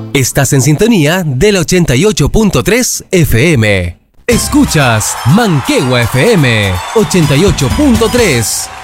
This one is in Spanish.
Estás en sintonía del 88.3 FM. Escuchas Manquehue FM 88.3.